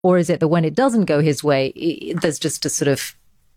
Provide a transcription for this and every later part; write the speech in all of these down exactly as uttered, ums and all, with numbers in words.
Or is it that when it doesn't go his way, it, there's just a sort of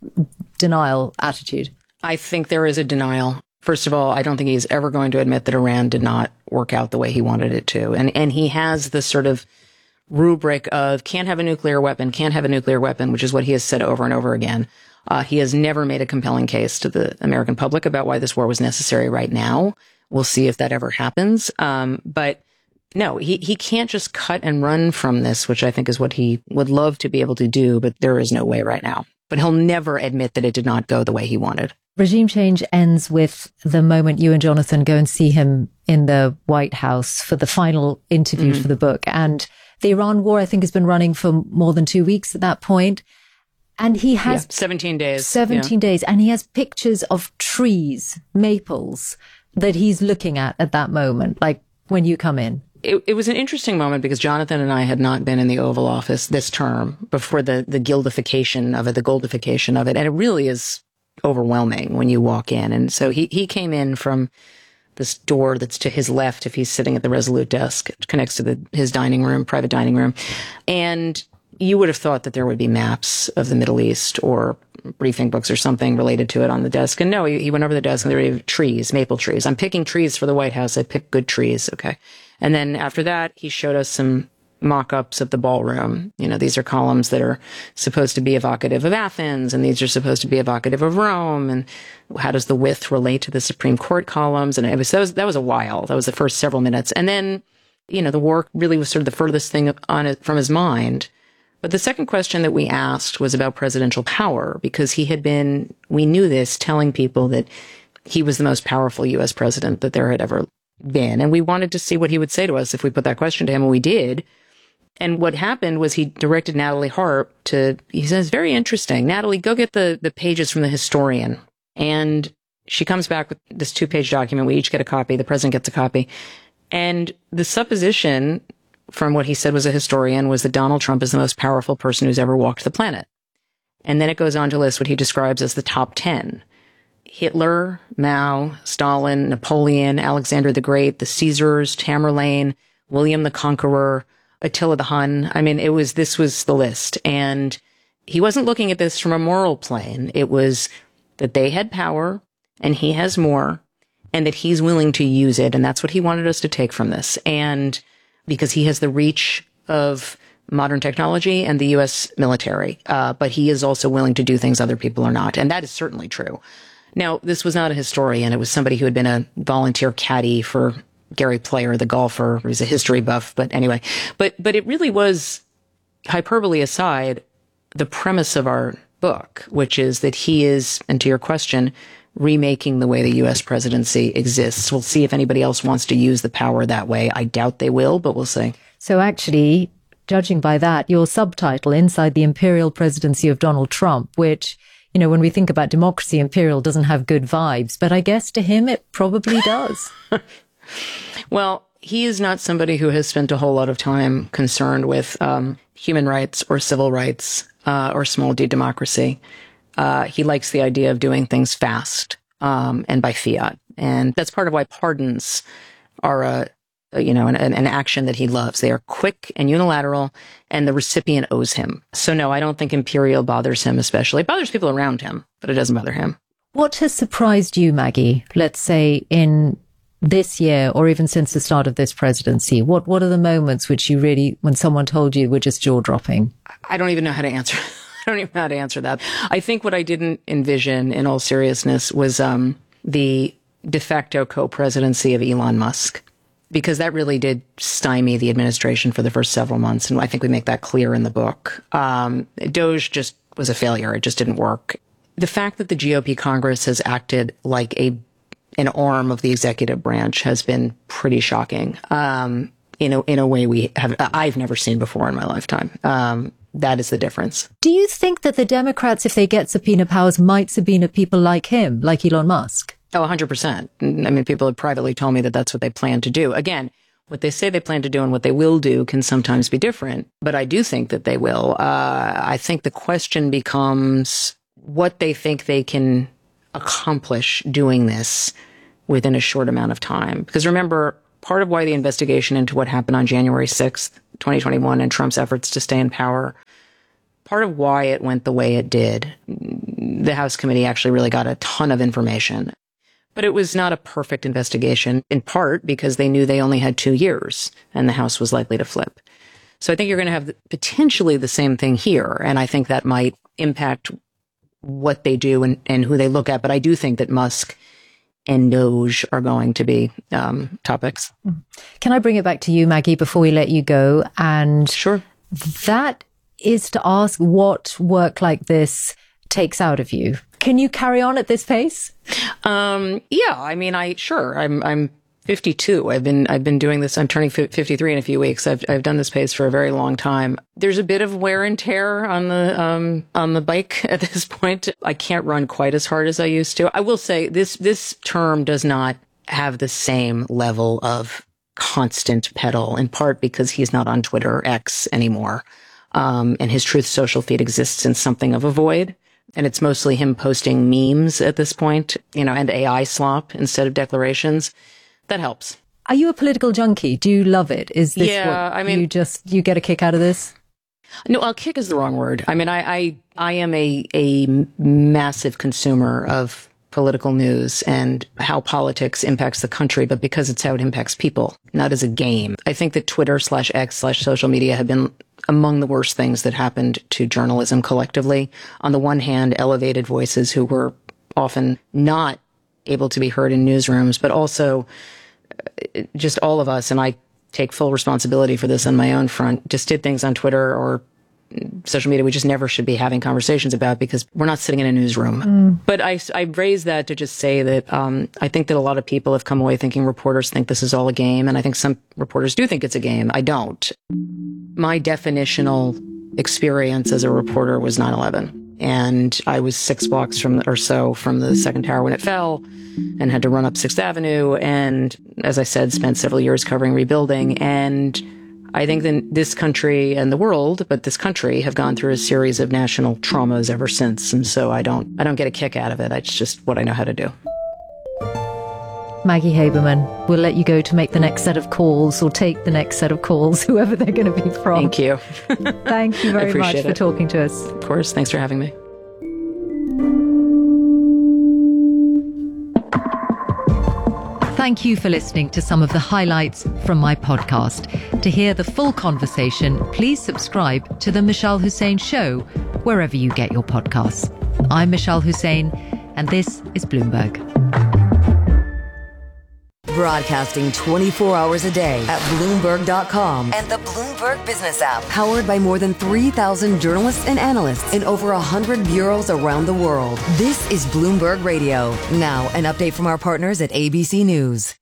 denial attitude? I think there is a denial. First of all, I don't think he's ever going to admit that Iran did not work out the way he wanted it to. And, and he has this sort of rubric of can't have a nuclear weapon, can't have a nuclear weapon, which is what he has said over and over again. Uh, he has never made a compelling case to the American public about why this war was necessary right now. We'll see if that ever happens. Um, but no, he, he can't just cut and run from this, which I think is what he would love to be able to do, but there is no way right now. But he'll never admit that it did not go the way he wanted. Regime change ends with the moment you and Jonathan go and see him in the White House for the final interview mm-hmm. for the book. And the Iran war, I think, has been running for more than two weeks at that point. And he has... Yeah, seventeen days. seventeen yeah. days. And he has pictures of trees, maples, that he's looking at at that moment, like when you come in. It, it was an interesting moment because Jonathan and I had not been in the Oval Office this term before the, the gildification of it, the goldification of it. And it really is overwhelming when you walk in. And so he, he came in from this door that's to his left if he's sitting at the Resolute desk. It connects to the, his dining room, private dining room. And you would have thought that there would be maps of the Middle East or briefing books or something related to it on the desk. And no, he, he went over the desk and there were trees, maple trees. I'm picking trees for the White House. I picked good trees. Okay. And then after that, he showed us some mock-ups of the ballroom. You know, these are columns that are supposed to be evocative of Athens, and these are supposed to be evocative of Rome. And how does the width relate to the Supreme Court columns? And it was that was that was a while. That was the first several minutes. And then, you know, the war really was sort of the furthest thing on it from his mind. But the second question that we asked was about presidential power, because he had been, we knew this, telling people that he was the most powerful U S president that there had ever been. And we wanted to see what he would say to us if we put that question to him, and we did. And what happened was he directed Natalie Harp to, he says, very interesting. Natalie, go get the, the pages from the historian. And she comes back with this two-page document. We each get a copy. The president gets a copy. And the supposition from what he said was a historian was that Donald Trump is the most powerful person who's ever walked the planet. And then it goes on to list what he describes as the top ten. Hitler, Mao, Stalin, Napoleon, Alexander the Great, the Caesars, Tamerlane, William the Conqueror, Attila the Hun. I mean, it was, this was the list. And he wasn't looking at this from a moral plane. It was that they had power and he has more and that he's willing to use it. And that's what he wanted us to take from this. And because he has the reach of modern technology and the U S military, uh, but he is also willing to do things other people are not. And that is certainly true. Now, this was not a historian. It was somebody who had been a volunteer caddy for Gary Player, the golfer, who's a history buff. But anyway, but, but it really was, hyperbole aside, the premise of our book, which is that he is, and to your question, remaking the way the U S presidency exists. We'll see if anybody else wants to use the power that way. I doubt they will, but we'll see. So actually, judging by that, your subtitle, Inside the Imperial Presidency of Donald Trump, which, you know, when we think about democracy, imperial doesn't have good vibes, but I guess to him it probably does. Well, he is not somebody who has spent a whole lot of time concerned with um, human rights or civil rights uh, or small d democracy. Uh, he likes the idea of doing things fast um, and by fiat. And that's part of why pardons are a, a you know, an, an action that he loves. They are quick and unilateral, and the recipient owes him. So no, I don't think imperial bothers him especially. It bothers people around him, but it doesn't bother him. What has surprised you, Maggie, let's say in this year or even since the start of this presidency? What What are the moments which you really, when someone told you, were just jaw-dropping? I don't even know how to answer I don't even know how to answer that. I think what I didn't envision, in all seriousness, was um, the de facto co-presidency of Elon Musk, because that really did stymie the administration for the first several months. And I think we make that clear in the book. Um, Doge just was a failure. It just didn't work. The fact that the G O P Congress has acted like a an arm of the executive branch has been pretty shocking. Um, in a, in a way we have, I've never seen before in my lifetime. Um, That is the difference. Do you think that the Democrats, if they get subpoena powers, might subpoena people like him, like Elon Musk? Oh, one hundred percent. I mean, people have privately told me that that's what they plan to do. Again, what they say they plan to do and what they will do can sometimes be different. But I do think that they will. Uh, I think the question becomes what they think they can accomplish doing this within a short amount of time. Because remember, part of why the investigation into what happened on January sixth twenty twenty-one and Trump's efforts to stay in power. Part of why it went the way it did, the House committee actually really got a ton of information. But it was not a perfect investigation, in part because they knew they only had two years and the House was likely to flip. So I think you're going to have potentially the same thing here. And I think that might impact what they do and, and who they look at. But I do think that Musk and Doge are going to be um, topics. Can I bring it back to you, Maggie, before we let you go? And sure. That is to ask what work like this takes out of you. Can you carry on at this pace? Um, yeah, I mean, I sure. I'm I'm fifty-two. I've been I've been doing this. I'm turning fifty-three in a few weeks. I've I've done this pace for a very long time. There's a bit of wear and tear on the um on the bike at this point. I can't run quite as hard as I used to. I will say this this term does not have the same level of constant pedal, in part because he's not on Twitter X anymore. Um, and his Truth Social feed exists in something of a void. And it's mostly him posting memes at this point, you know, and A I slop instead of declarations. That helps. Are you a political junkie? Do you love it? Is this yeah, what I mean, you just, you get a kick out of this? No, well, kick is the wrong word. I mean, I, I, I am a, a massive consumer of political news and how politics impacts the country, but because it's how it impacts people, not as a game. I think that Twitter slash X slash social media have been among the worst things that happened to journalism collectively. On the one hand, elevated voices who were often not able to be heard in newsrooms, but also just all of us, and I take full responsibility for this on my own front, just did things on Twitter or social media we just never should be having conversations about because we're not sitting in a newsroom. Mm. But I, I raise that to just say that um, I think that a lot of people have come away thinking reporters think this is all a game, and I think some reporters do think it's a game. I don't. My definitional experience as a reporter was nine eleven, and I was six blocks from or so from the second tower when it fell and had to run up Sixth Avenue, and as I said, spent several years covering rebuilding. And I think that this country and the world, but this country, have gone through a series of national traumas ever since. And so I don't, I don't get a kick out of it. It's just what I know how to do. Maggie Haberman, we'll let you go to make the next set of calls or take the next set of calls, whoever they're going to be from. Thank you. Thank you very much for it. talking to us. Of course. Thanks for having me. Thank you for listening to some of the highlights from my podcast. To hear the full conversation, please subscribe to The Mishal Hussain Show, wherever you get your podcasts. I'm Mishal Hussain, and this is Bloomberg. Broadcasting twenty-four hours a day at Bloomberg dot com and the Bloomberg Business app. Powered by more than three thousand journalists and analysts in over one hundred bureaus around the world. This is Bloomberg Radio. Now, an update from our partners at A B C News.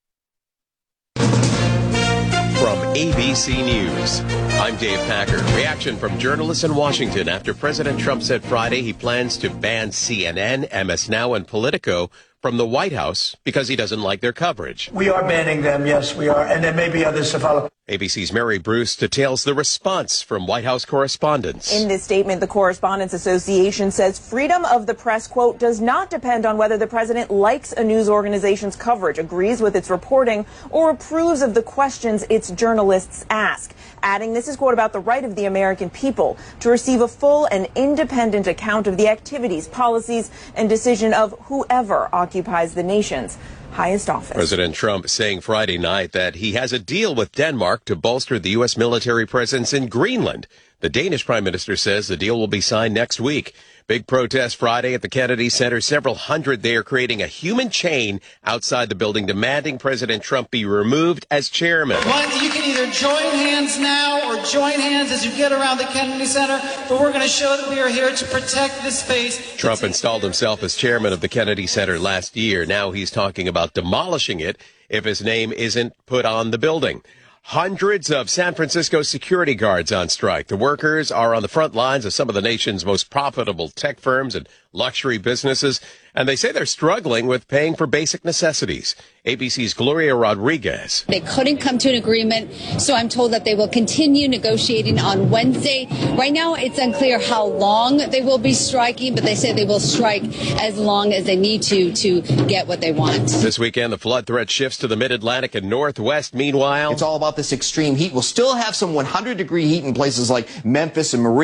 From A B C News, I'm Dave Packer. Reaction from journalists in Washington after President Trump said Friday he plans to ban C N N, M S Now, and Politico from the White House because he doesn't like their coverage. We are banning them, yes, we are, and there may be others to follow. A B C's Mary Bruce details the response from White House correspondents. In this statement, the Correspondents Association says freedom of the press, quote, does not depend on whether the president likes a news organization's coverage, agrees with its reporting, or approves of the questions its journalists ask. Adding, this is, quote, about the right of the American people to receive a full and independent account of the activities, policies, and decision of whoever occupies the nation's highest office. President Trump saying Friday night that he has a deal with Denmark to bolster the U S military presence in Greenland. The Danish prime minister says the deal will be signed next week. Big protest Friday at the Kennedy Center. Several hundred there creating a human chain outside the building demanding President Trump be removed as chairman. One, you can either join hands now or join hands as you get around the Kennedy Center, but we're going to show that we are here to protect this space. Trump installed himself as chairman of the Kennedy Center last year. Now he's talking about demolishing it if his name isn't put on the building. Hundreds of San Francisco security guards on strike. The workers are on the front lines of some of the nation's most profitable tech firms and luxury businesses, and they say they're struggling with paying for basic necessities. A B C's Gloria Rodriguez. They couldn't come to an agreement, so I'm told that they will continue negotiating on Wednesday. Right now, it's unclear how long they will be striking, but they say they will strike as long as they need to to get what they want. This weekend, the flood threat shifts to the mid-Atlantic and Northwest. Meanwhile, it's all about this extreme heat. We'll still have some one hundred degree heat in places like Memphis and Meridian.